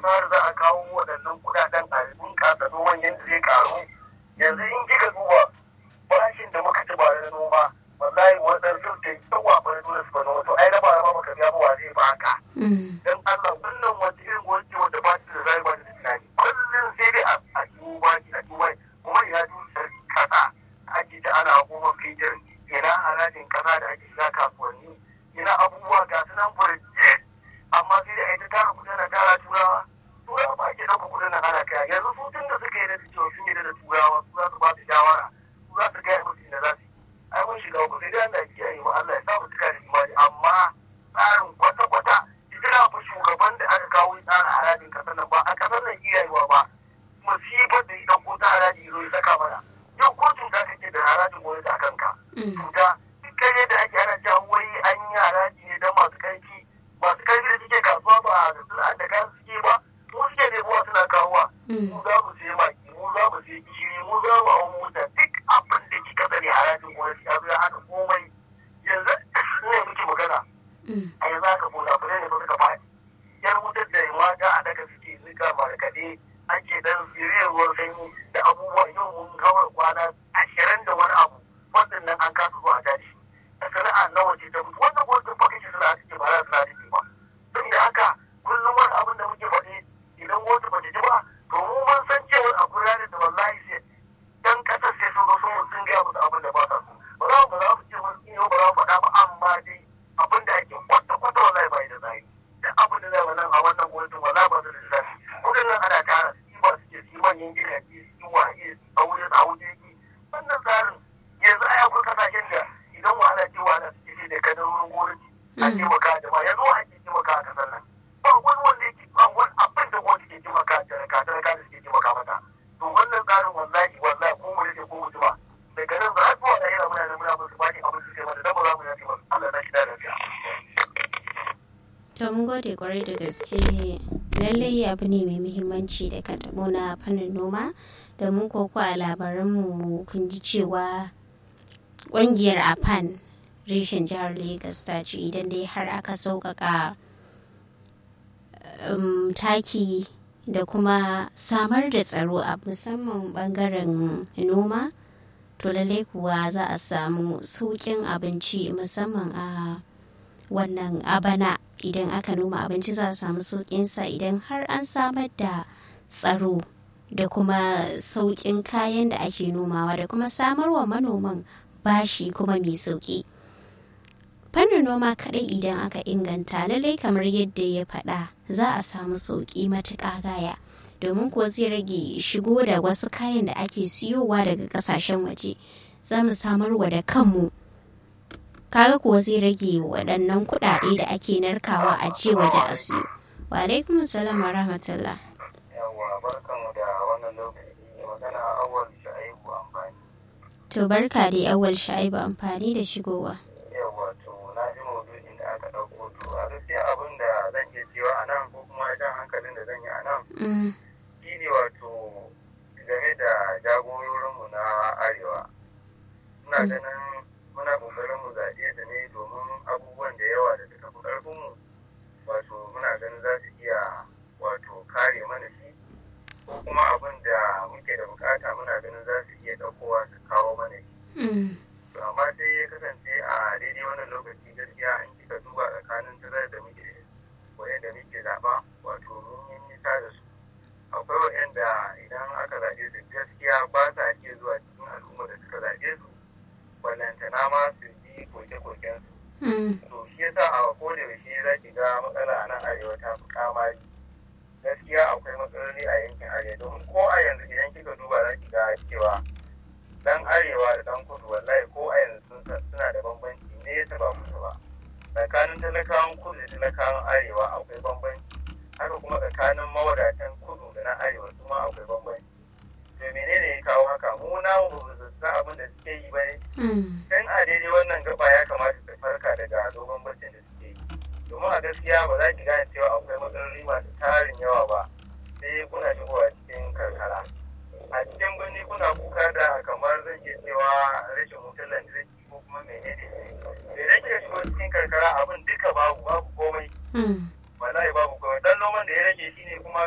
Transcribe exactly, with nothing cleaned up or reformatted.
har za a kawo waɗannan kuɗaɗen a bunƙasa noman yadda zai ƙaru. Yanzu in kika duba bashin da muka ci ba da noma wallahi waɗansu da yawa ba da dole su ba noma to ai na ba ma baka biya ba wa zai ba haka. Dan Allah wannan wata irin wacce wanda ba shi da zai ba da tunani kullum sai dai a duba shi a duba kuma ina dukiyar kasa ake ta ana hukumar fitar ina harajin kasa da ake shiga kasuwanni ina abubuwa ga su nan burje amma sai da ita tara kudin na tara turawa turawa ba ake ɗauka kudin na ana kaya yanzu su tun da suka yi da cewa sun yi da turawa su za su ba su shawara su za su gaya musu inda za su yi ai mun shiga uku sai dai Allah ya kiyaye mu Allah ya sa mu tuka da imani amma tsarin kwata-kwata ita fa shugaban da aka kawo tsara harajin kasar nan ba a kasar nan iyayewa ba musifar da ita ko ta haraji zo ya saka mana yau ko cuta kake da harajin gwamnati a kanka cuta duk kare da ake ana cewa wai an yi haraji ne don masu karfi masu karfi da suke kasuwa ba da suna da kayan suke ba mu suke ne buwa suna kawowa mu za mu sai maki mu za mu sai gishiri mu za mu hau mota duk abin da kika sani harajin gwamnati ya zo ya haɗa komai yanzu ne muke magana a yanzu haka bola fure ne ba suka faɗi yan wutar da mata a daga suke zuka markaɗe ake dan siriyar ruwan sanyi da abubuwa yau mun kawar kwana ashirin da wani abu waɗannan an kasa zuwa tashi da sana'a nawa ce ta mutu wannan gwamnatin fakashin sana'a suke ba za su na take ba saboda haka kullum wani abin da muke faɗi idan gwamnati ba ta ji ba to mu mun san cewa a gudanar da wallahi sai dan ƙasar sai sun zo sun sun gaya musu abin da ba sa so ba za mu ba za mu ce mun iyo ba za mu faɗa ba amma dai abin da ake kwata-kwata wallahi ba da zai da abin da zai wannan a wannan gwamnatin wallahi ba su da zai kudin nan ana tara su ba su ke su manyan gidaje su waye su aure su aure ki wannan tsarin yanzu ai akwai kasashen da idan wahala ce wahala suke ce da kadarorin gwamnati a taimaka da ma yanzu ake taimaka a kasar nan ba wani wanda yake ba wani abin da gwamnati ke taimaka da talaka talaka da suke taimaka mata to wannan tsarin wallahi wallahi ko mu rike ko mu ci ba daga nan za a zuwa da yana muna da muna musu ba ne abin su sai mata dan ba za mu yafi masu Allah na shi da lafiya. To mun gode kwarai da gaske lallai abu ne mai muhimmanci da ka taɓo na fannin noma domin koko a labaranmu kun ji cewa ƙungiyar apan reshen jihar Legas ta ce idan dai har aka sauƙaƙa um, taki da kuma samar da tsaro a musamman ɓangaren noma to lallai kuwa za a samu sauƙin abinci musamman a wannan abana idan aka noma abinci za a samu sauƙinsa idan har an samar da tsaro da kuma sauƙin kayan da ake nomawa da kuma samarwa manoman bashi kuma mai sauƙi. Fannin noma kaɗai idan aka inganta lallai kamar yadda ya faɗa za a samu sauƙi matuƙa gaya domin kuwa zai rage shigo da wasu kayan da ake siyowa daga ƙasashen waje za mu samarwa da kanmu. Kaga kuwa zai rage waɗannan kuɗaɗe da ake narkawa a je waje a siyo. Wa alaikum salam wa rahmatullah. Yawwa barkanmu da wannan lokaci magana Awwal Sha'ibu amfani. To barka dai Awwal Sha'ibu amfani da shigowa. Yawwa to na ji maudu'in da aka ɗauko to a gaskiya abin da zan iya cewa a nan ko kuma jan hankalin da zan yi a nan. Shi ne wato game da jagororinmu na Arewa. Ina ganin muna kokarin mu zaɓe da ne domin abubuwan da yawa da suka fi ƙarfinmu wato muna ganin za su iya wato kare mana shi ko kuma abin da muke da bukata muna ganin za su iya ɗaukowa su kawo mana shi. To amma sai ya kasance a daidai wannan lokaci gaskiya in kika duba tsakanin tarar da muke wa'yanda muke zaɓa wato mun yi nisa da su. Akwai wa'yanda idan aka zaɓe su gaskiya ba sa iya zuwa cikin al'umma da suka zaɓe su. Ballantana ma su ji koke-koken su. To shi yasa a koda yaushe za ki ga matsala a nan arewa ta fi kamari. Gaskiya akwai matsaloli a yankin arewa domin ko a yanzu idan kika duba za ki ga cewa dan arewa da dan kudu wallahi ko a yanzu suna da bambanci nesa ba kusa ba. Tsakanin talakawan kudu da talakawan arewa akwai bambanci. Haka kuma tsakanin mawadatan kudu da na arewa su ma akwai bambanci. To menene ya kawo haka mu na mu san abin da suke yi ba ne. Dan a daidai wannan gaba ya kamata su farka daga dogon baccin da suke yi. Domin a gaskiya ba za ki gane cewa akwai matsaloli masu tarin yawa